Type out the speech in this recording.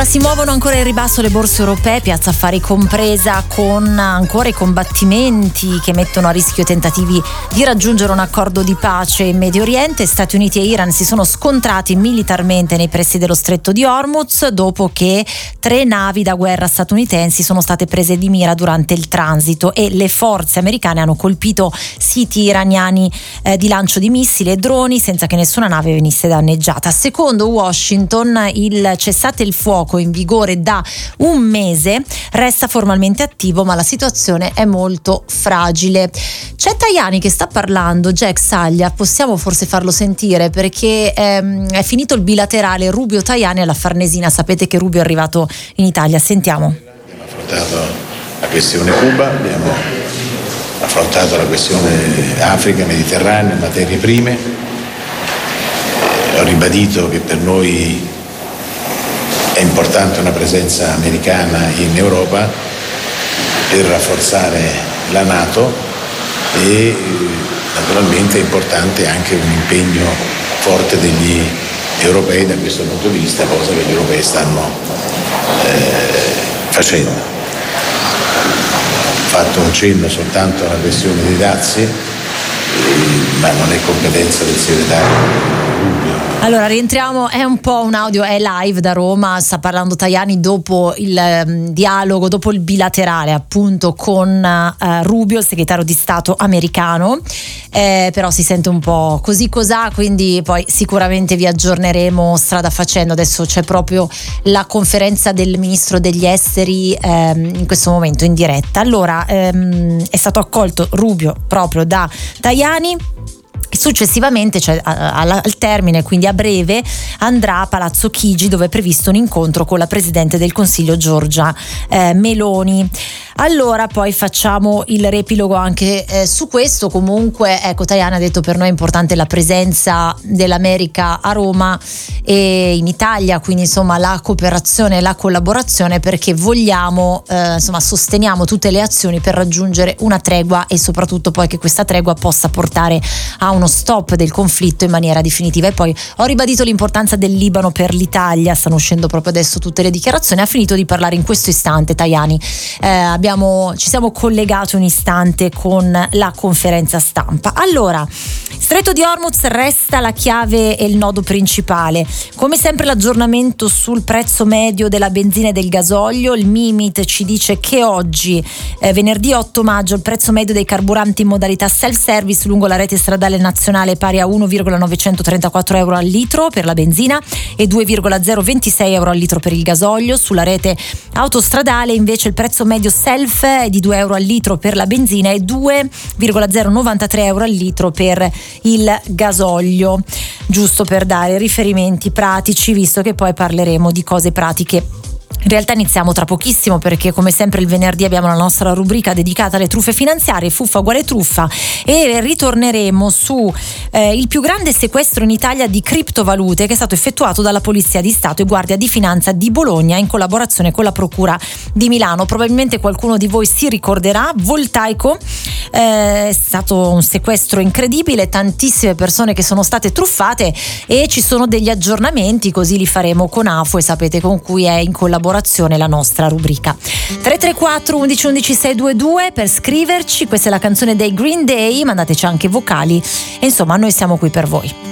Allora si muovono ancora in ribasso le borse europee, Piazza Affari compresa, con ancora i combattimenti che mettono a rischio i tentativi di raggiungere un accordo di pace in Medio Oriente. Stati Uniti e Iran si sono scontrati militarmente nei pressi dello Stretto di Hormuz dopo che 3 navi da guerra statunitensi sono state prese di mira durante il transito e le forze americane hanno colpito siti iraniani di lancio di missili e droni senza che nessuna nave venisse danneggiata. Secondo Washington, il cessate il fuoco in vigore da un mese resta formalmente attivo, ma la situazione è molto fragile. C'è Tajani che sta parlando, Jack Saglia, possiamo forse farlo sentire perché è finito il bilaterale Rubio-Tajani alla Farnesina. Sapete che Rubio è arrivato in Italia, sentiamo. Abbiamo affrontato la questione Cuba, abbiamo affrontato la questione Africa, Mediterraneo, materie prime. Ho ribadito che per noi è importante una presenza americana in Europa per rafforzare la NATO e naturalmente è importante anche un impegno forte degli europei da questo punto di vista, cosa che gli europei stanno facendo. Ho fatto un cenno soltanto alla questione dei dazi, ma non è competenza del segretario Rubio. Allora rientriamo, è un po' un audio, è live da Roma, sta parlando Tajani dopo il dialogo, dopo il bilaterale appunto con Rubio, il segretario di Stato americano, però si sente un po' così cosà, quindi poi sicuramente vi aggiorneremo strada facendo. Adesso c'è proprio la conferenza del ministro degli esteri in questo momento in diretta. Allora è stato accolto Rubio proprio da Tajani. Successivamente, cioè al termine, quindi a breve, andrà a Palazzo Chigi, dove è previsto un incontro con la Presidente del Consiglio Giorgia Meloni. Allora poi facciamo il riepilogo anche su questo. Comunque ecco, Tajani ha detto: per noi è importante la presenza dell'America a Roma e in Italia, quindi insomma la cooperazione e la collaborazione, perché vogliamo sosteniamo tutte le azioni per raggiungere una tregua e soprattutto poi che questa tregua possa portare a uno stop del conflitto in maniera definitiva. E poi ho ribadito l'importanza del Libano per l'Italia, stanno uscendo proprio adesso tutte le dichiarazioni. Ha finito di parlare in questo istante Tajani, ci siamo collegati un istante con la conferenza stampa. Allora, Stretto di Hormuz resta la chiave e il nodo principale. Come sempre l'aggiornamento sul prezzo medio della benzina e del gasolio. Il Mimit ci dice che oggi, venerdì 8 maggio, il prezzo medio dei carburanti in modalità self-service lungo la rete stradale nazionale è pari a 1,934 euro al litro per la benzina e 2,026 euro al litro per il gasolio. Sulla rete autostradale invece il prezzo medio self è di 2 euro al litro per la benzina e 2,093 euro al litro per il gasolio, giusto per dare riferimenti pratici, visto che poi parleremo di cose pratiche. In realtà iniziamo tra pochissimo, perché come sempre il venerdì abbiamo la nostra rubrica dedicata alle truffe finanziarie, fuffa uguale truffa, e ritorneremo su il più grande sequestro in Italia di criptovalute che è stato effettuato dalla Polizia di Stato e Guardia di Finanza di Bologna in collaborazione con la Procura di Milano. Probabilmente qualcuno di voi si ricorderà, Voltaico, è stato un sequestro incredibile, tantissime persone che sono state truffate e ci sono degli aggiornamenti, così li faremo con AFO e sapete con cui è in collaborazione la nostra rubrica. 334 11 11 622 per scriverci. Questa è la canzone dei Green Day, mandateci anche vocali e insomma noi siamo qui per voi.